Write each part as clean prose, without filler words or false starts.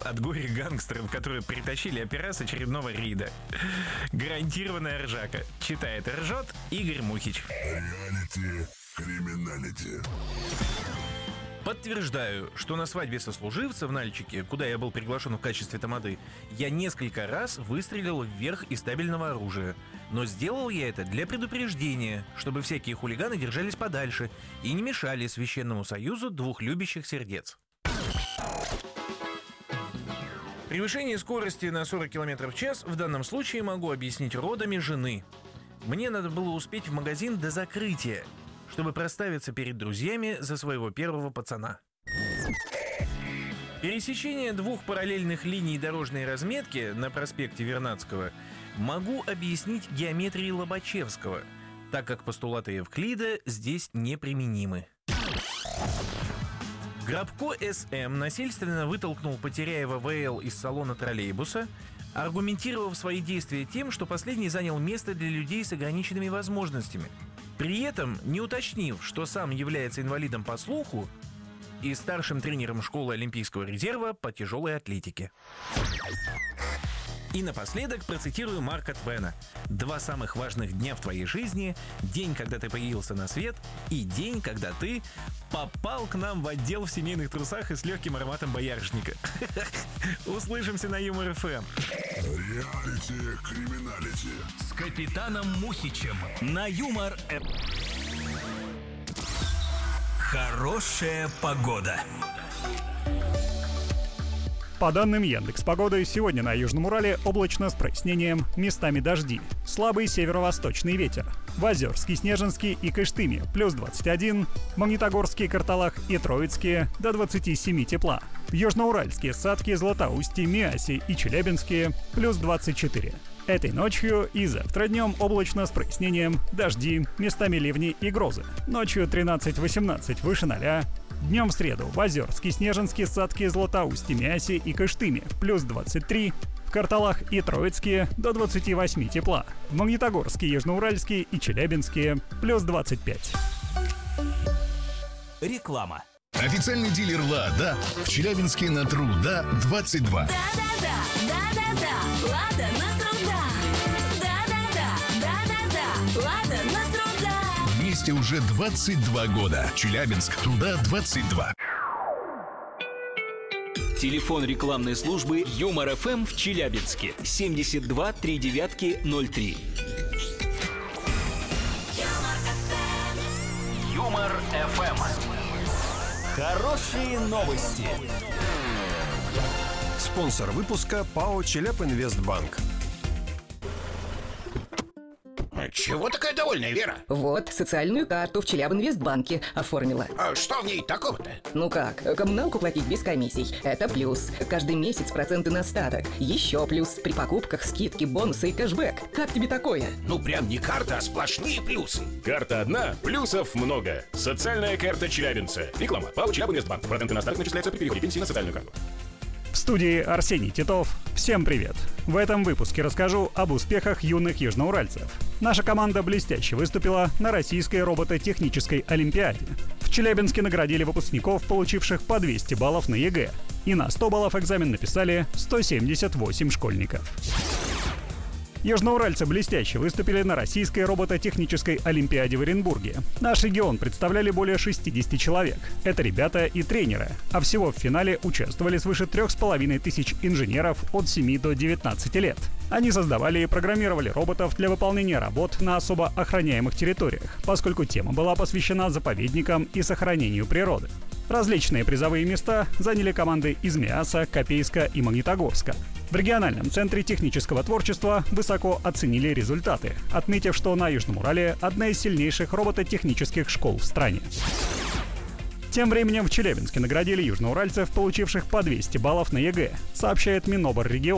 от горя гангстеров, которые притащили опера с очередного рейда. Гарантированная ржака. Читает и ржет Игорь Мухич. Реалити криминалити. Подтверждаю, что на свадьбе сослуживца в Нальчике, куда я был приглашен в качестве тамады, я несколько раз выстрелил вверх из стабильного оружия. Но сделал я это для предупреждения, чтобы всякие хулиганы держались подальше и не мешали священному союзу двух любящих сердец. Превышение скорости на 40 км в час в данном случае могу объяснить родами жены. Мне надо было успеть в магазин до закрытия, чтобы проставиться перед друзьями за своего первого пацана. Пересечение двух параллельных линий дорожной разметки на проспекте Вернадского могу объяснить геометрией Лобачевского, так как постулаты Евклида здесь неприменимы. Грабко СМ насильственно вытолкнул Потеряева ВЛ из салона троллейбуса, аргументировав свои действия тем, что последний занял место для людей с ограниченными возможностями, при этом не уточнив, что сам является инвалидом по слуху и старшим тренером школы Олимпийского резерва по тяжелой атлетике. И напоследок процитирую Марка Твена. 2 самых важных дня в твоей жизни – день, когда ты появился на свет, и день, когда ты попал к нам в отдел в семейных трусах и с легким ароматом боярышника. Услышимся на Юмор ФМ. Реалити криминалити. С капитаном Мухичем на Юмор ФМ. Хорошая погода. По данным Яндекс.Погоды, сегодня на Южном Урале облачно с прояснением, местами дожди. Слабый северо-восточный ветер. В Озерске, Снежинске и Кыштыме плюс 21, Магнитогорске, Карталах и Троицке до 27 тепла. В Южноуральске, Сатке, Златоусте, Миасе и Челябинске плюс 24. Этой ночью и завтра днем облачно с прояснением, дожди, местами ливни и грозы. Ночью 13-18 выше 0. Днем в среду в Озерске, Снежинске, Сатке, Златоусте, Миасе и Кыштыме плюс 23, в Карталах и Троицке до 28 тепла, в Магнитогорске, Южноуральске и Челябинске плюс 25. Реклама. Официальный дилер «Лада» в Челябинске на Труда 22. Да-да-да, «Лада» на Труда. Да-да-да, «Лада» на Труда. Вместе уже 22 года. Челябинск, Труда 22. Телефон рекламной службы Юмор ФМ в Челябинске 72 39 03. Юмор ФМ. Хорошие новости. Спонсор выпуска ПАО «Челябинвестбанк». Чего такая довольная, Вера? Вот, социальную карту в Челябинвестбанке оформила. А что в ней такого-то? Ну как, коммуналку платить без комиссий. Это плюс. Каждый месяц проценты на остаток. Еще плюс. При покупках скидки, бонусы и кэшбэк. Как тебе такое? Ну прям не карта, а сплошные плюсы. Карта одна, плюсов много. Социальная карта челябинца. Реклама. ПАО «Челябинвестбанк». Проценты на остаток начисляются при переходе пенсии на социальную карту. В студии Арсений Титов. Всем привет! В этом выпуске расскажу об успехах юных южноуральцев. Наша команда блестяще выступила на Российской робототехнической олимпиаде. В Челябинске наградили выпускников, получивших по 200 баллов на ЕГЭ. И на 100 баллов экзамен написали 178 школьников. Южноуральцы блестяще выступили на Российской робототехнической олимпиаде в Оренбурге. Наш регион представляли более 60 человек. Это ребята и тренеры. А всего в финале участвовали свыше 3500 инженеров от 7 до 19 лет. Они создавали и программировали роботов для выполнения работ на особо охраняемых территориях, поскольку тема была посвящена заповедникам и сохранению природы. Различные призовые места заняли команды из Миаса, Копейска и Магнитогорска. В региональном центре технического творчества высоко оценили результаты, отметив, что на Южном Урале одна из сильнейших робототехнических школ в стране. Тем временем в Челябинске наградили южноуральцев, получивших по 200 баллов на ЕГЭ, сообщает Минобр региона.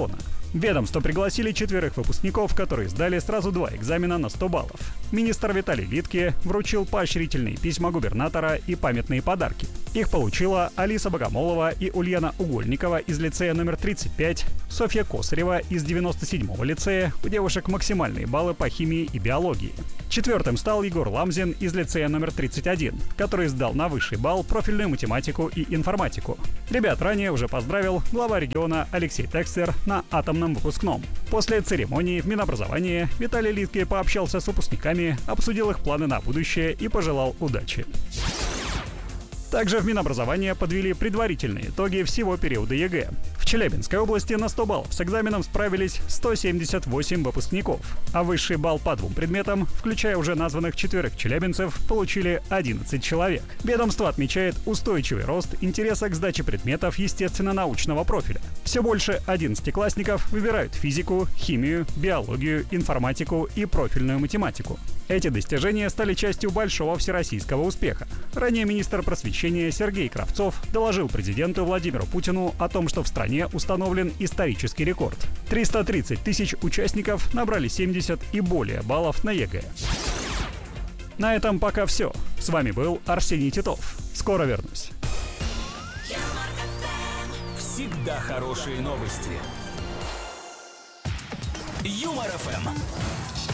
Ведомство пригласили 4 выпускников, которые сдали сразу 2 экзамена на 100 баллов. Министр Виталий Литке вручил поощрительные письма губернатора и памятные подарки. Их получила Алиса Богомолова и Ульяна Угольникова из лицея номер 35, Софья Косарева из 97-го лицея, у девушек максимальные баллы по химии и биологии. 4-м стал Егор Ламзин из лицея номер 31, который сдал на высший балл профильную математику и информатику. Ребят ранее уже поздравил глава региона Алексей Текслер на атомном выпускном. После церемонии в Минобразовании Виталий Литке пообщался с выпускниками, обсудил их планы на будущее и пожелал удачи. Также в Минобразование подвели предварительные итоги всего периода ЕГЭ. В Челябинской области на 100 баллов с экзаменом справились 178 выпускников, а высший балл по 2 предметам, включая уже названных 4 челябинцев, получили 11 человек. Ведомство отмечает устойчивый рост интереса к сдаче предметов естественно-научного профиля. Все больше 11-классников выбирают физику, химию, биологию, информатику и профильную математику. Эти достижения стали частью большого всероссийского успеха. Ранее министр просвещения Сергей Кравцов доложил президенту Владимиру Путину о том, что в стране установлен исторический рекорд. 330 тысяч участников набрали 70 и более баллов на ЕГЭ. На этом пока все. С вами был Арсений Титов. Скоро вернусь. Всегда хорошие новости. Юмор ФМ.